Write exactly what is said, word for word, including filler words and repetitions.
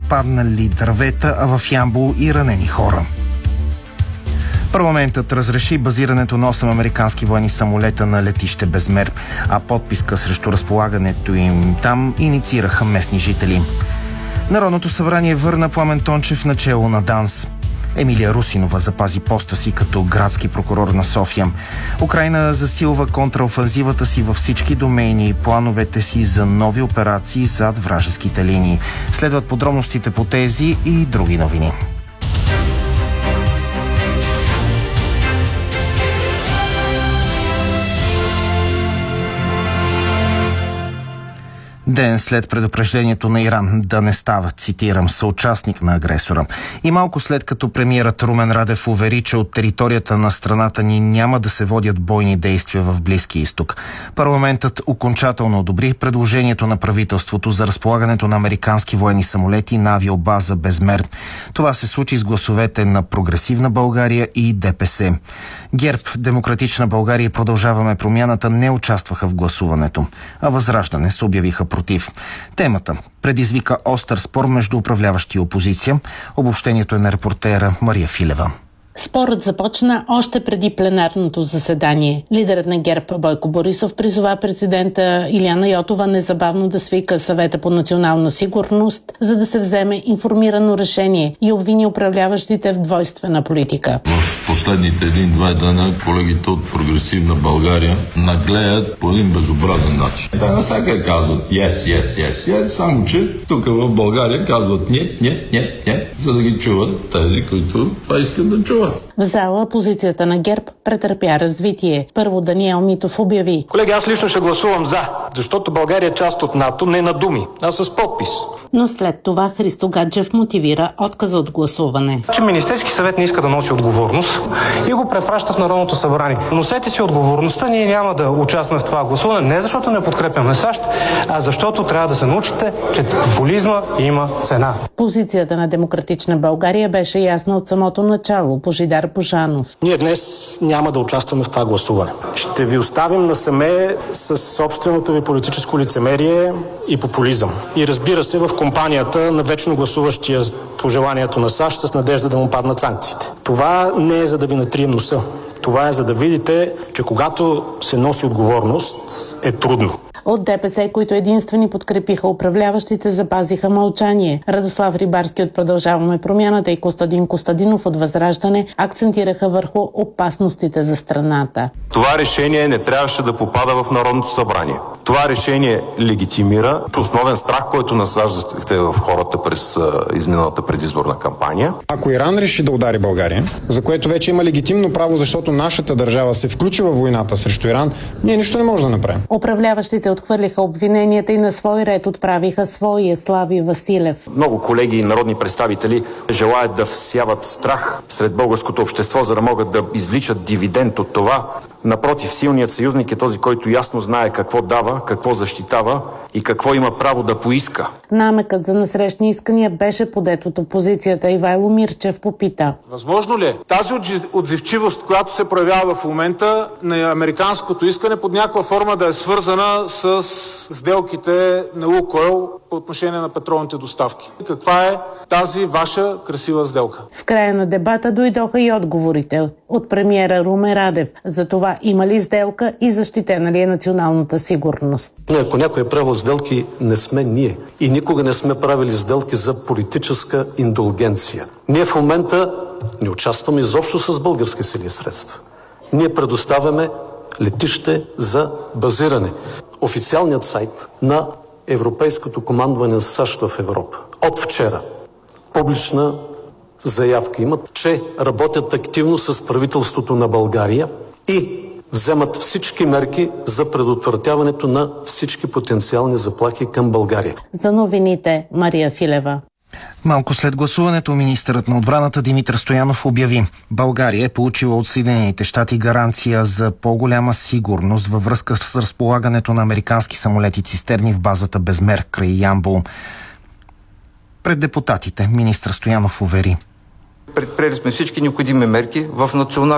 паднали дървета, а в Ямбол и ранени хора. Парламентът разреши базирането на осем американски военни самолета на летище Безмер, а подписка срещу разполагането им там инициираха местни жители. Народното събрание върна Пламен Тончев начело на ДАНС. Емилия Русинова запази поста си като градски прокурор на София. Украйна засилва контраофанзивата си във всички домейни и плановете си за нови операции зад вражеските линии. Следват подробностите по тези и други новини. Ден след предупреждението на Иран да не става, цитирам, съучастник на агресора. И малко след като премиерът Румен Радев увери, че от територията на страната ни няма да се водят бойни действия в Близкия изток. Парламентът окончателно одобри предложението на правителството за разполагането на американски военни самолети на авиобаза Безмер. Това се случи с гласовете на Прогресивна България и ДПС. ГЕРБ, Демократична България и Продължаваме промяната не участваха в гласуването, а Възраждане се обявиха против. Темата предизвика остър спор между управляващи и опозиция. Обобщението е на репортера Мария Филева. Спорът започна още преди пленарното заседание. Лидерът на ГЕРБ Бойко Борисов призова президента Илияна Йотова незабавно да свика Съвета по национална сигурност, за да се вземе информирано решение и обвини управляващите в двойствена политика. В последните един-два дена колегите от Прогресивна България наглеят по един безобразен начин. Те навсякъде казват yes, yes, yes, yes, само че тук в България казват нет, нет, нет, нет, за да ги чуват тези, които това искат да чуват. В зала позицията на ГЕРБ претърпя развитие. Първо Даниел Митов обяви: колеги, аз лично ще гласувам за, защото България е част от НАТО не на думи, а с подпис. Но след това Христо Гаджев мотивира отказа от гласуване. Че Министерски съвет не иска да носи отговорност и го препраща в Народното събрание. Носете си отговорността, ние няма да участваме в това гласуване, не защото не подкрепяме САЩ, а защото трябва да се научите, че популизма има цена. Позицията на Демократична България беше ясна от самото начало. Божидар Божанов: ние днес няма да участваме в това гласуване. Ще ви оставим насаме с собственото ви политическо лицемерие и популизъм. И разбира се, в компанията на вечно гласуващия по желанието на САЩ с надежда да му паднат санкциите. Това не е за да ви натрием носа. Това е за да видите, че когато се носи отговорност, е трудно. От ДПС, които единствени подкрепиха управляващите, запазиха мълчание. Радослав Рибарски от Продължаваме промяната и Костадин Костадинов от Възраждане акцентираха върху опасностите за страната. Това решение не трябваше да попада в Народното събрание. Това решение легитимира основен страх, който насаждахте в хората през изминалата предизборна кампания. Ако Иран реши да удари България, за което вече има легитимно право, защото нашата държава се включи във войната срещу Иран, ние нищо не можем да направим. Управляващите отхвърлиха обвиненията и на свой ред отправиха своя. Слави Василев: много колеги и народни представители желаят да всяват страх сред българското общество, за да могат да извличат дивиденд от това. Напротив, силният съюзник е този, който ясно знае какво дава, какво защитава и какво има право да поиска. Намекът за насрещни искания беше подет от опозицията. Ивайло Мирчев попита: възможно ли е тази отзивчивост, която се проявява в момента на американското искане, под някаква форма да е свързана с сделките на Лукойл по отношение на петролните доставки? Каква е тази ваша красива сделка? В края на дебата дойдоха и отговорите от премиера Румен Радев за това има ли сделка и защитена ли е националната сигурност. Ако някой е правил сделки, не сме ние. И никога не сме правили сделки за политическа индулгенция. Ние в момента не участваме изобщо с български сили и средства. Ние предоставяме летище за базиране. Официалният сайт на Европейското командване на САЩ в Европа от вчера публична заявка имат, че работят активно с правителството на България и вземат всички мерки за предотвратяването на всички потенциални заплахи към България. За новините Мария Филева. Малко след гласуването министърът на отбраната Димитър Стоянов обяви: България е получила от Съединените щати гаранция за по-голяма сигурност във връзка с разполагането на американски самолети цистерни в базата Безмер край Ямбол. Пред депутатите министър Стоянов увери: предприели сме всички необходими мерки в националната